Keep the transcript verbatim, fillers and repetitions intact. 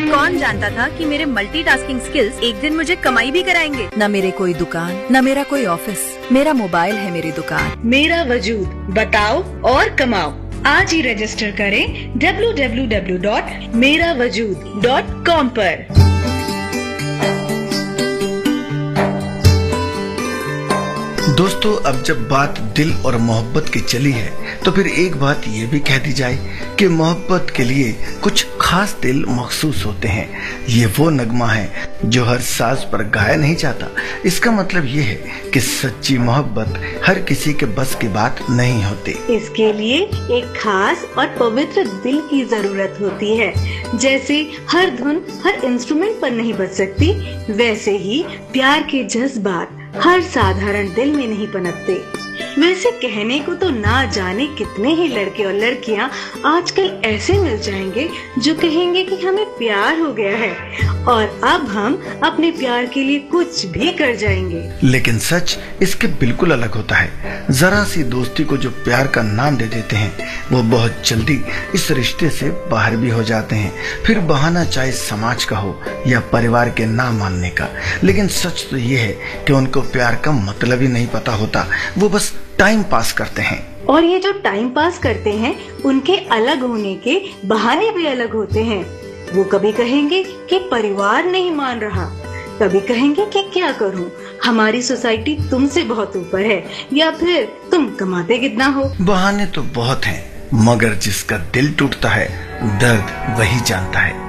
कौन जानता था कि मेरे मल्टीटास्किंग स्किल्स एक दिन मुझे कमाई भी कराएंगे। न मेरे कोई दुकान, न मेरा कोई ऑफिस, मेरा मोबाइल है मेरी दुकान। मेरा वजूद, बताओ और कमाओ। आज ही रजिस्टर करें डब्ल्यू डब्ल्यू डब्ल्यू डॉट मेरा वजूद डॉट कॉम पर। दोस्तों, अब जब बात दिल और मोहब्बत की चली है तो फिर एक बात ये भी कह दी जाए कि मोहब्बत के लिए कुछ खास दिल मखसूस होते हैं। ये वो नगमा है जो हर साज पर गाया नहीं जाता। इसका मतलब ये है कि सच्ची मोहब्बत हर किसी के बस की बात नहीं होती। इसके लिए एक खास और पवित्र दिल की जरूरत होती है। जैसे हर धुन हर इंस्ट्रूमेंट पर नहीं बज सकती, वैसे ही प्यार के जज्बात हर साधारण दिल में नहीं पनपते। वैसे कहने को तो ना जाने कितने ही लड़के और लड़कियां आजकल ऐसे मिल जाएंगे जो कहेंगे कि हमें प्यार हो गया है और अब हम अपने प्यार के लिए कुछ भी कर जाएंगे। लेकिन सच इसके बिल्कुल अलग होता है। जरा सी दोस्ती को जो प्यार का नाम दे देते हैं, वो बहुत जल्दी इस रिश्ते से बाहर भी हो जाते हैं। फिर बहाना चाहे समाज का हो या परिवार के ना मानने का, लेकिन सच तो ये है कि उनको प्यार का मतलब ही नहीं पता होता। वो बस टाइम पास करते हैं। और ये जो टाइम पास करते हैं, उनके अलग होने के बहाने भी अलग होते हैं। वो कभी कहेंगे कि परिवार नहीं मान रहा, कभी कहेंगे कि क्या करूं, हमारी सोसाइटी तुमसे बहुत ऊपर है, या फिर तुम कमाते कितना हो। बहाने तो बहुत हैं, मगर जिसका दिल टूटता है दर्द वही जानता है।